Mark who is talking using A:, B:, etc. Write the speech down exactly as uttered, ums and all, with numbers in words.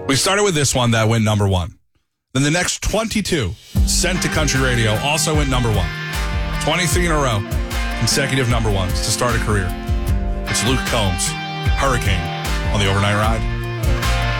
A: We started with this one that went number one. Then the next twenty-two sent to country radio also went number one. twenty-three in a row, consecutive number ones to start a career. It's Luke Combs, Hurricane, on the Overnight Ride.